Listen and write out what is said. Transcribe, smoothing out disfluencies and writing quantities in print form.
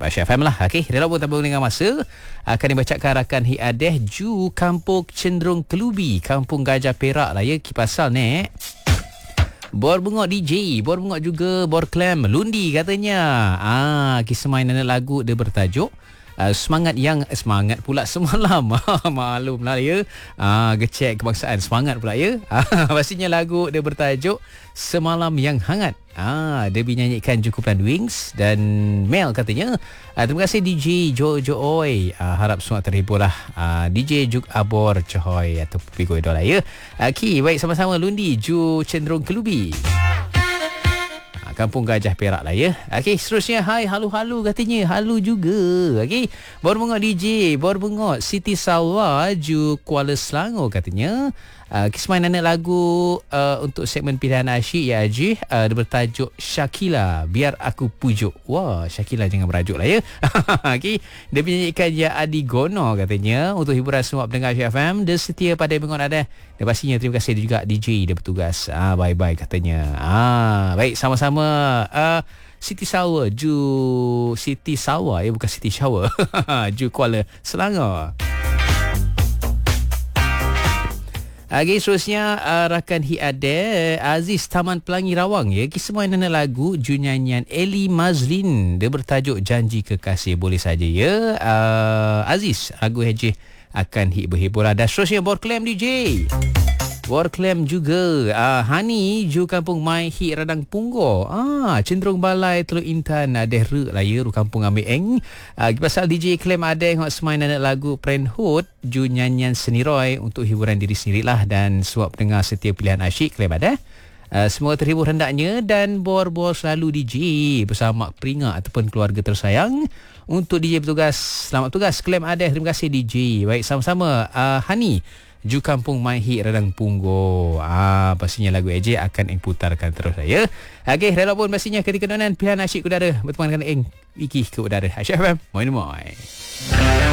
WhatsApp Aisyah FM lah. Okey, rela pun tabung dengan masa akan dibacakan rakan Hiadeh Ju Kampung Cenderung Kelubi, Kampung Gajah Perak lah ya. Kipasal nek. Bor bengok DJ, bor bengok juga bor klam Lundi katanya. Kisah main lagu dia bertajuk semangat pula semalam. Maklum lah ya. Gecek kebangsaan semangat pula ya. Pastinya lagu dia bertajuk Semalam Yang Hangat. Dia dinyanyikan Jukupan Wings dan Mel katanya. Terima kasih DJ Jojo Oi. Harap semua terhibur lah. DJ Juk Abor Cohoy atau Pigo Idola ya. Baik, sama-sama Lundi Ju Cenderung Kelubi, Kampung Gajah Perak lah ya. Seterusnya hai halu-halu katanya. Halu juga. Bor bengok DJ, bor bengok Siti Salwa Ju Kuala Selangor katanya. Kisah main lagu untuk segmen pilihan asyik ya Haji. Dia bertajuk Syakila Biar Aku Pujuk. Wah, Syakila jangan berajuk lah ya. Dia menyanyikan Ya Adi Gono katanya untuk hiburan semua pendengar FM. Dia setia pada bengon ada. Dan pastinya terima kasih juga DJ dia bertugas. Bye-bye katanya. Baik, sama-sama Siti Sawa Ju Siti Sawa bukan Siti Shower. Ju Kuala Selangor. Seterusnya rakan Hiadeh Aziz Taman Pelangi Rawang ya. Kisah mainan lagu Ju nyanyian Eli Mazlin. Dia bertajuk Janji Kekasih. Boleh saja ya Aziz. Lagu Hejih akan berhibur. Dan seterusnya bor klam DJ, bor klam juga Hani Ju Kampung Mai Hi Radang Punggol. Cenderung Balai Teluk Intan Adeh Re lah ya Ru Kampung Ambil Eng. Pasal DJ Klam Adeh Ngok semainan lagu Parenthood Ju nyanyian Seniroy untuk hiburan diri sendirilah dan suap dengar setiap pilihan asyik Klam Adeh. Semua terhibur hendaknya dan bor-bor selalu DJ bersama peringat ataupun keluarga tersayang. Untuk DJ bertugas, selamat tugas Klam Adeh. Terima kasih DJ. Baik, sama-sama Hani Ju Kampung Maihi Radang Punggol. Pastinya lagu AJ akan putarkan terus saya. Rela pun pastinya ketika pilihan asyik udara bertemankan Eng Wiki ke udara Aisyah FM. Moi.